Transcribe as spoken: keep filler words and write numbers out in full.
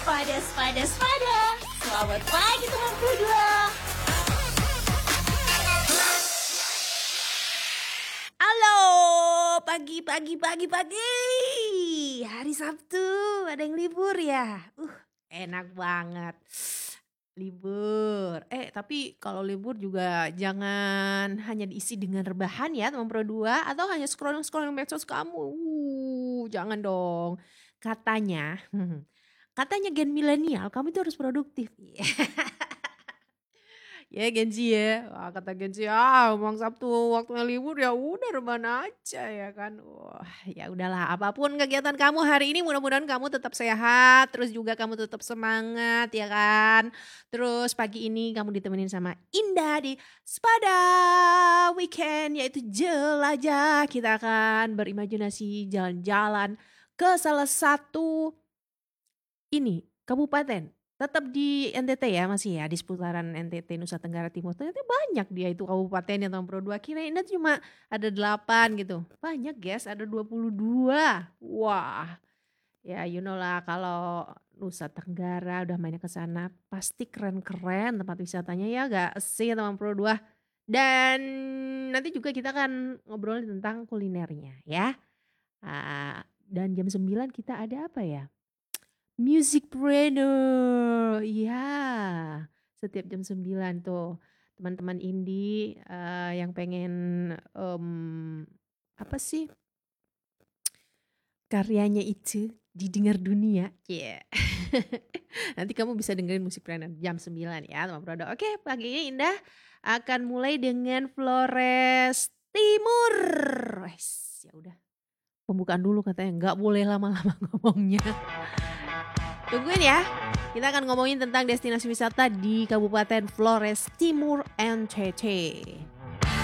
Pada, pada, pada. Selamat pagi temanku dua. Halo, pagi, pagi, pagi, pagi. Hari Sabtu, ada yang libur ya? Uh, enak banget. Libur. Eh, tapi kalau libur juga jangan hanya diisi dengan rebahan ya teman Pro dua atau hanya scrolling-scrolling medsos kamu. Uh, jangan dong. Katanya, katanya gen milenial kamu itu harus produktif. Ya Gen Z ya, wah kata Gen Z, ah emang Sabtu waktunya libur ya udah rebahan aja ya kan. Wah ya udahlah, apapun kegiatan kamu hari ini mudah-mudahan kamu tetap sehat, terus juga kamu tetap semangat ya kan. Terus pagi ini kamu ditemenin sama Indah di Spada Weekend, yaitu jelajah. Kita akan berimajinasi jalan-jalan ke salah satu ini kabupaten. Tetap di N T T ya, masih ya di seputaran N T T Nusa Tenggara Timur. Ternyata banyak dia itu kabupaten yang tahun Pro dua. Kirain itu cuma ada delapan gitu. Banyak guys, ada dua puluh dua. Wah. Ya you know lah kalau Nusa Tenggara udah mainnya ke sana pasti keren-keren tempat wisatanya ya gak sih teman Pro dua. Dan nanti juga kita akan ngobrolin tentang kulinernya ya. Ah, dan jam sembilan kita ada apa ya? Musicpreneur, iya. Setiap jam sembilan tuh teman-teman indie uh, yang pengen um, apa sih karyanya itu didengar dunia. Yeah. Nanti kamu bisa dengerin Musicpreneur jam sembilan ya teman Prodo. Oke, pagi ini Indah akan mulai dengan Flores Timur. Wes, ya udah. Pembukaan dulu katanya, nggak boleh lama-lama ngomongnya. Tungguin ya, kita akan ngomongin tentang destinasi wisata di Kabupaten Flores Timur N T T.